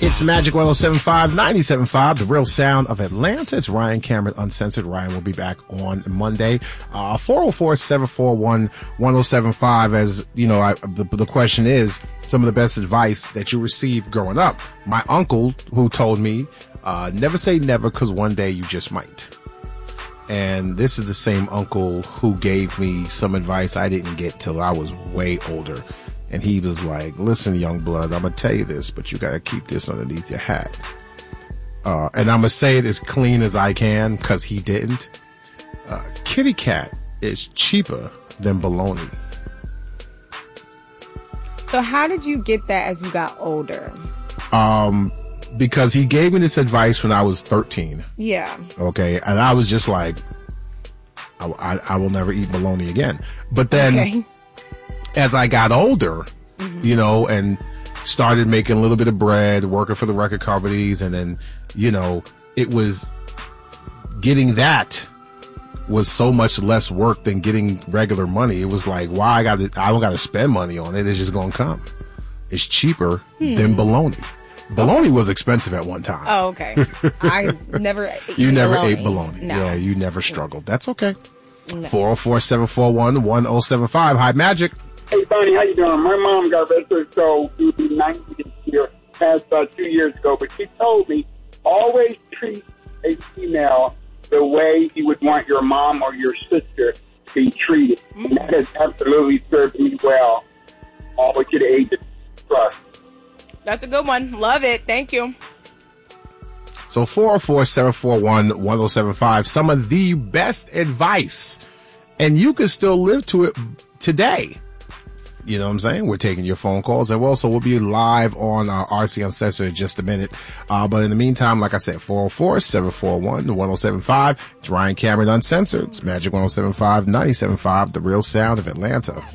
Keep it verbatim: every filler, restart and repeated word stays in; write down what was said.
It's Magic one oh seven point five, ninety-seven point five, the real sound of Atlanta. It's Ryan Cameron Uncensored. Ryan will be back on Monday. Uh, four oh four, seven four one, one oh seven five. As you know, I, the, the question is some of the best advice that you received growing up. My uncle, who told me, uh, never say never, because one day you just might. And this is the same uncle who gave me some advice I didn't get till I was way older. And he was like, listen, young blood, I'm going to tell you this, but you got to keep this underneath your hat. Uh, and I'm going to say it as clean as I can, because he didn't. Uh, kitty cat is cheaper than bologna. So how did you get that as you got older? Um, because he gave me this advice when I was thirteen. Yeah. Okay. And I was just like, I, I, I will never eat bologna again. But then... Okay. As I got older, mm-hmm. you know, and started making a little bit of bread, working for the record companies, and then, you know, it was getting that was so much less work than getting regular money. It was like, why I got to, I don't got to spend money on it. It's just going to come. It's cheaper hmm. than bologna. Bologna was expensive at one time. Oh, okay. I never ate You never bologna. ate bologna. No. Yeah, you never struggled. That's okay. No. four oh four, seven four one, one oh seven five. Hi, Magic. Hey, Bonnie, how you doing? My mom got arrested, so she would be ninety this year, passed about two years ago. But she told me, always treat a female the way you would want your mom or your sister to be treated. Mm-hmm. And that has absolutely served me well all the way to the age of trust. That's a good one. Love it. Thank you. So four oh four, seven four one, one oh seven five, some of the best advice. And you can still live to it today. You know what I'm saying? We're taking your phone calls, and also we'll be live on uh, R C Uncensored in just a minute. Uh, but in the meantime, like I said, four oh four, seven four one, one oh seven five. It's Ryan Cameron Uncensored. It's Magic one oh seven point five, ninety-seven point five, the real sound of Atlanta.